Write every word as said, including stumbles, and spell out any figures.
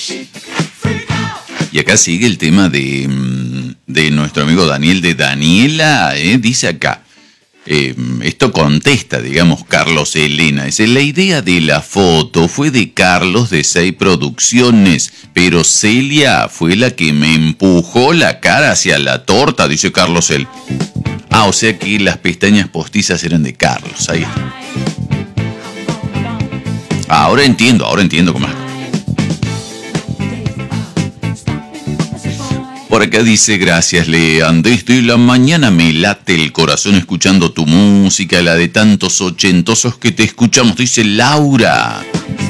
Y acá sigue el tema de, de nuestro amigo Daniel de Daniela, ¿eh? Dice acá, eh, esto contesta, digamos, Carlos Elena. Dice, la idea de la foto fue de Carlos de Seis Producciones, pero Celia fue la que me empujó la cara hacia la torta, dice Carlos él. Ah, o sea que las pestañas postizas eran de Carlos, ahí está. Ah, ahora entiendo, ahora entiendo cómo es. Por acá dice, gracias Leandro, estoy la mañana me late el corazón escuchando tu música, la de tantos ochentosos que te escuchamos, dice Laura.